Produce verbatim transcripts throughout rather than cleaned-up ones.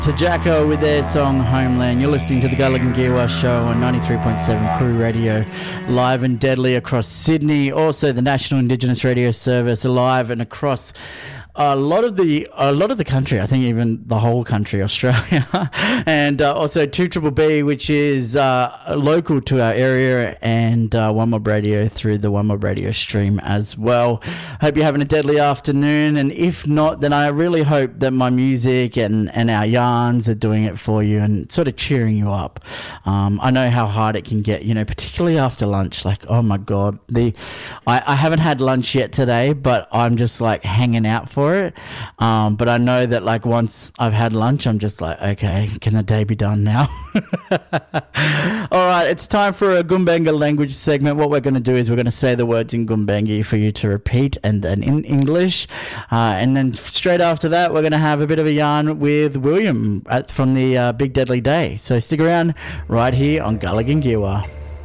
To Jacko with their song Homeland. You're listening to the Gulligan Giwa Show on ninety-three point seven Crew Radio, live and deadly across Sydney. Also the National Indigenous Radio Service, live and across a lot of the a lot of the country. I think even the whole country, Australia, and uh, also two Triple B, which is uh, local to our area, and uh, One Mob Radio through the One Mob Radio stream as well. Hope you're having a deadly afternoon, and if not, then I really hope that my music and and our yarns are doing it for you and sort of cheering you up. Um, I know how hard it can get, you know, particularly after lunch. Like, oh my god, the I, I haven't had lunch yet today, but I'm just like hanging out for it. Um, but I know that like once I've had lunch, I'm just like, okay, can the day be done now? All right, it's time for a Gumbenga language segment. What we're going to do is we're going to say the words in Gumbengi for you to repeat, and then in English. Uh, and then straight after that, we're going to have a bit of a yarn with William at, from the uh, Big Deadly Day. So stick around right here on Gulligan Giwa.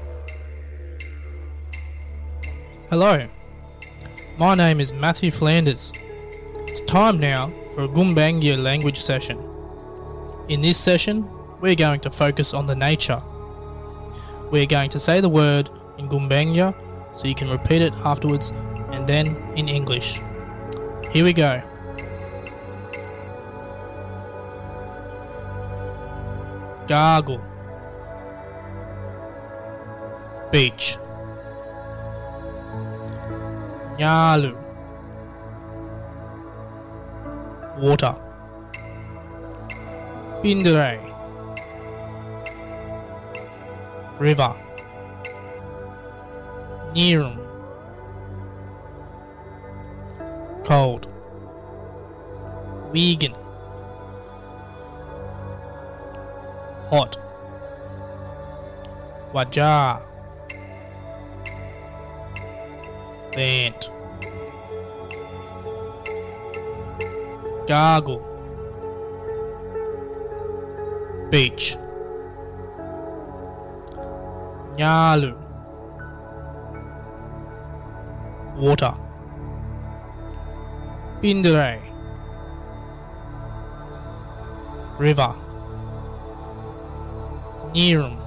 Hello, my name is Matthew Flanders. It's time now for a Gumbaynggirr language session. In this session, we're going to focus on the nature. We're going to say the word in Gumbaynggirr so you can repeat it afterwards, and then in English. Here we go. Gargle. Beach. Nyalu. Water. Bindere. River. Nearum. Cold. Vegan. Hot. Wajah. Bent. Gargle. Beach. Nyalu. Water. Bindere. River. Nearum.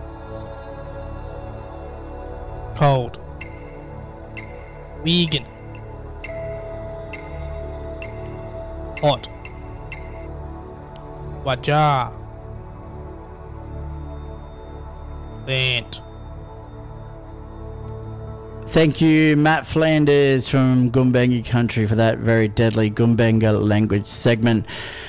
Cold. Vegan. Hot. Wajah. Land. Thank you, Matt Flanders from Gumbaynggirr Country, for that very deadly Gumbenga language segment.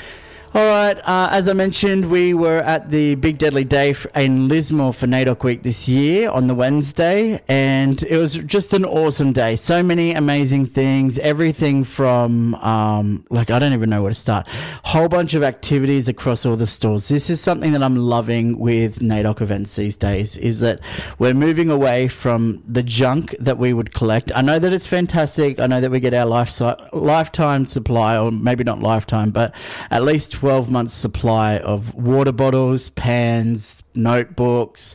All right, uh, as I mentioned, we were at the Big Deadly Day in Lismore for NAIDOC Week this year on the Wednesday, and it was just an awesome day. So many amazing things, everything from, um, like, I don't even know where to start. Whole bunch of activities across all the stores. This is something that I'm loving with NAIDOC events these days, is that we're moving away from the junk that we would collect. I know that it's fantastic. I know that we get our life, lifetime supply, or maybe not lifetime, but at least twelve months supply of water bottles, pans, notebooks,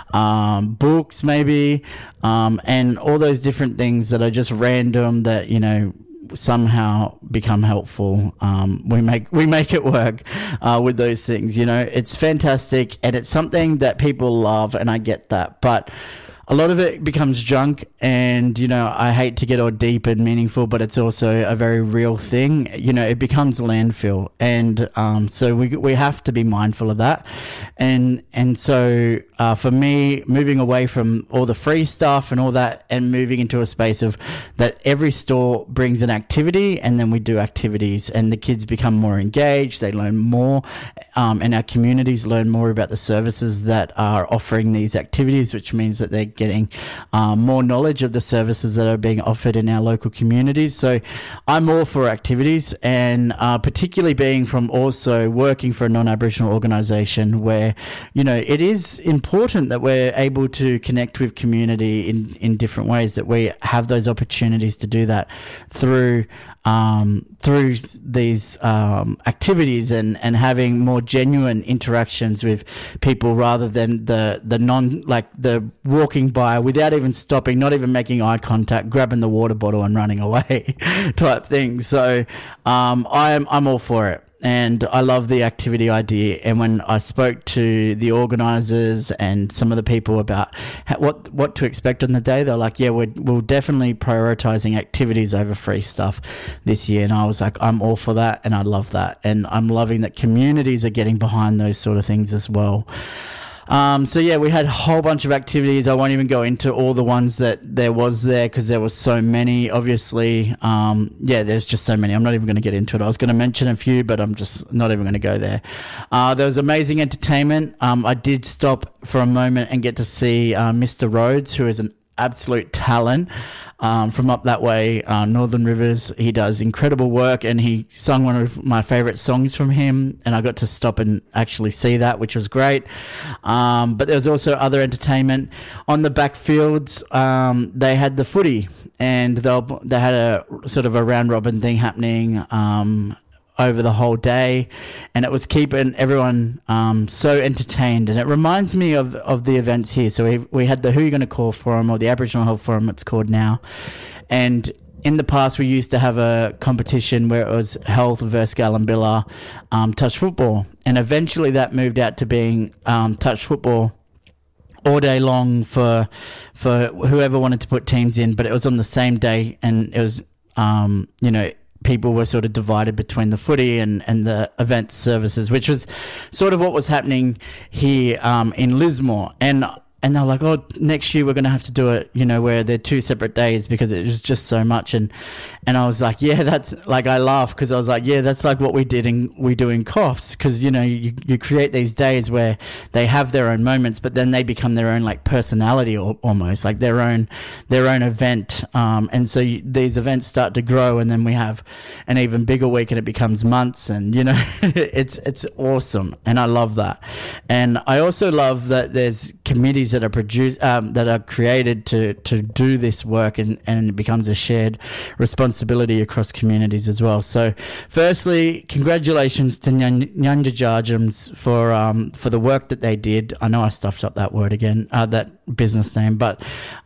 um, books maybe, um, and all those different things that are just random that, you know, somehow become helpful. Um, we make we make it work uh, with those things. You know, it's fantastic, and it's something that people love, and I get that. But a lot of it becomes junk, and, you know, I hate to get all deep and meaningful, but it's also a very real thing. You know, it becomes landfill, and um, so we we have to be mindful of that. And and so uh, for me, moving away from all the free stuff and all that, and moving into a space of that every store brings an activity, and then we do activities, and the kids become more engaged, they learn more, um, and our communities learn more about the services that are offering these activities, which means that they're getting um, more knowledge of the services that are being offered in our local communities. So I'm all for activities, and uh, particularly being from also working for a non-Aboriginal organisation where, you know, it is important that we're able to connect with community in, in different ways, that we have those opportunities to do that through Um, through these um, activities, and, and having more genuine interactions with people rather than the, the non, like the walking by without even stopping, not even making eye contact, grabbing the water bottle and running away type thing. So um, I'm, I'm all for it. and I love the activity idea. And when I spoke to the organisers and some of the people about how, what what to expect on the day, they're like, yeah, we're, we're definitely prioritising activities over free stuff this year. And I was like, I'm all for that, and I love that. And I'm loving that communities are getting behind those sort of things as well. Um, so yeah, we had a whole bunch of activities. I won't even go into all the ones that there was there because there was so many, obviously. Um, yeah, there's just so many. I'm not even going to get into it. I was going to mention a few, but I'm just not even going to go there. Uh, there was amazing entertainment. Um, I did stop for a moment and get to see uh, Mister Rhodes, who is an absolute talent. Um, from up that way, uh, Northern Rivers. He does incredible work, and he sung one of my favourite songs from him, and I got to stop and actually see that, which was great. Um, but there was also other entertainment. On the backfields, um, they had the footy, and they they had a sort of a round-robin thing happening um over the whole day, and it was keeping everyone um, so entertained. And it reminds me of, of the events here. So we we had the Who You Gonna Call Forum, or the Aboriginal Health Forum it's called now. And in the past we used to have a competition where it was health versus Galambilla, um, touch football. And eventually that moved out to being um, touch football all day long for for whoever wanted to put teams in. But it was on the same day, and it was, um, you know, people were sort of divided between the footy and, and the event services, which was sort of what was happening here um, in Lismore. And and they're like, oh, next year we're going to have to do it, you know, where they're two separate days because it was just so much. And and I was like, yeah, that's like, I laugh because I was like, yeah, that's like what we did in, we do in Coffs, because, you know, you, you create these days where they have their own moments, but then they become their own like personality or, almost like their own, their own event. Um, and so you, these events start to grow, and then we have an even bigger week and it becomes months, and, you know, it's, it's awesome. And I love that. And I also love that there's committees that are produced, um, that are created to, to do this work, and, and it becomes a shared responsibility across communities as well. So firstly, congratulations to Nyan- Nyanja Jarjams for um, for the work that they did. I know I stuffed up that word again, uh, that business name, but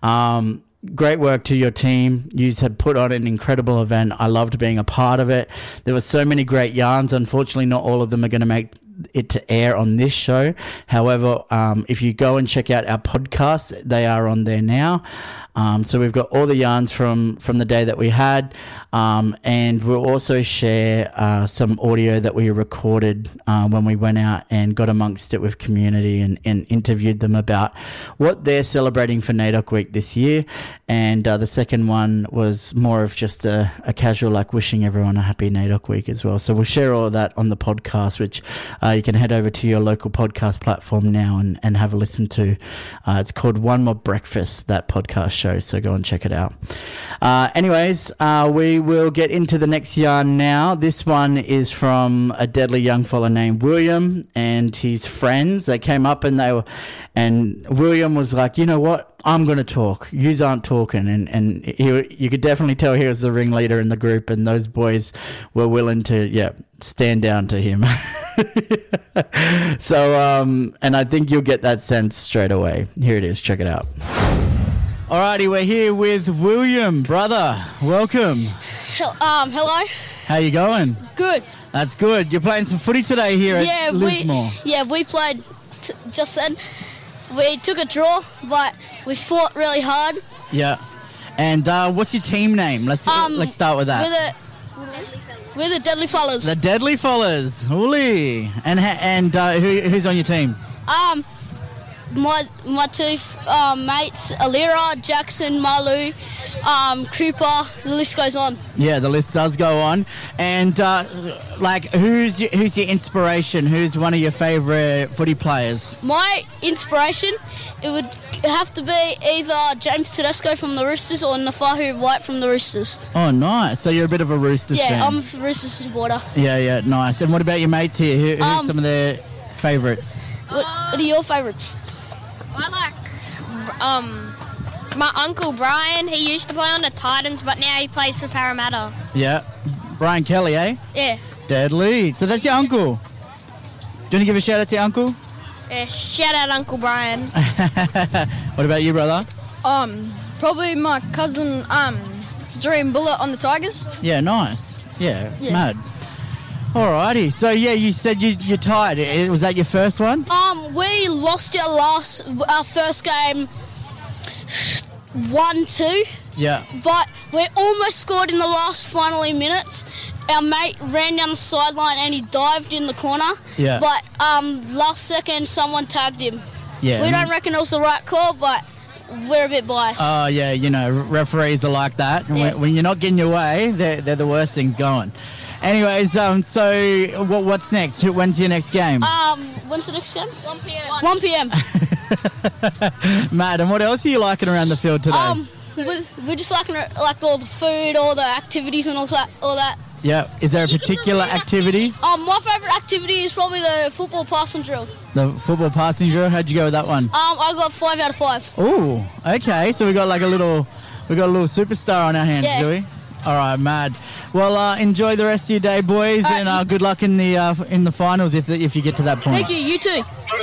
um, great work to your team. You had put on an incredible event. I loved being a part of it. There were so many great yarns. Unfortunately, not all of them are going to make it to air on this show. However, um, if you go and check out our podcast, they are on there now. Um, so we've got all the yarns from, from the day that we had, um, and we'll also share uh, some audio that we recorded uh, when we went out and got amongst it with community and, and interviewed them about what they're celebrating for NAIDOC Week this year. And uh, the second one was more of just a, a casual, like, wishing everyone a happy NAIDOC Week as well. So we'll share all of that on the podcast, which uh, you can head over to your local podcast platform now and, and have a listen to. Uh, it's called One More Breakfast, that podcast show, so go and check it out. Uh, anyways, uh, we will get into the next yarn now. This one is from a deadly young fella named William and his friends. They came up and they were, and William was like, you know what, I'm going to talk. Yous aren't talking. And, and he, you could definitely tell he was the ringleader in the group, and those boys were willing to, yeah, stand down to him. So, um, and I think you'll get that sense straight away. Here it is. Check it out. Alrighty, we're here with William, brother. Welcome. Hel- um, hello. How you going? Good. That's good. You're playing some footy today here yeah, at Lismore. We, yeah, we played t- just then. We took a draw, but we fought really hard. Yeah. And uh, what's your team name? Let's Um, let's start with that. We're the, we're the Deadly Fellas. The Deadly Fellas. Holy. And ha- and uh, who, who's on your team? Um, my my two um, mates, Alira, Jackson, Malu, um, Cooper. The list goes on. Yeah, the list does go on. And uh, like, who's your, who's your inspiration? Who's one of your favourite footy players? My inspiration, it would have to be either James Tedesco from the Roosters or Nafahu White from the Roosters. Oh, nice. So you're a bit of a Roosters Yeah, fan. I'm a Roosters supporter. Yeah, yeah, nice. And what about your mates here? Who, who's Um, some of their favourites? What, what are your favourites? I like um my uncle Brian. He used to play on the Titans, but now he plays for Parramatta. Yeah. Brian Kelly, eh? Yeah. Deadly. So that's your uncle. Do you want to give a shout out to your uncle? Yeah. Shout out Uncle Brian. What about you, brother? Um, probably my cousin, um, Dream Bullet on the Tigers. Yeah, nice. Yeah, Yeah. mad. Alrighty. So yeah, you said you you tied. Eh, Was that your first one? Um, we lost our last, our first game, one two, Yeah. but we almost scored in the last finally minutes. Our mate ran down the sideline and he dived in the corner. Yeah. But um, last second, someone tagged him. Yeah. We don't reckon it was the right call, but we're a bit biased. Oh yeah, you know, referees are like that. And Yeah. When, when you're not getting your way, they're they're the worst things going. Anyways, um, so what, what's next? Who- When's your next game? um, when's the next game? one p.m. one p.m. Matt, and what else are you liking around the field today? um, we're, we're just liking it, like all the food, all the activities, and all that. All that. yeah. Is there a particular activity? Um, my favourite activity is probably the football passing drill. The football passing drill. How'd you go with that one? Um, I got five out of five. Oh, okay. So we got like a little, we got a little superstar on our hands, Yeah. do we? All right, mad. Well, uh, enjoy the rest of your day, boys, All right, and uh, good luck in the uh, in the finals if if you get to that point. Thank you. You too.